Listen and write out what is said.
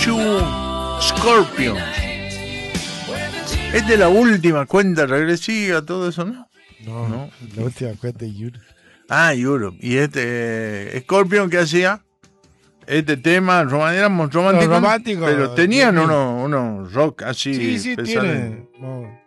Scorpions. Es de la última cuenta regresiva, todo eso, ¿no? No, la última cuenta de Europe. Ah, Europe. Y Scorpion, ¿qué hacía? Este tema, éramos románticos, Romántico, pero tenían unos rock así. Sí, tiene. No.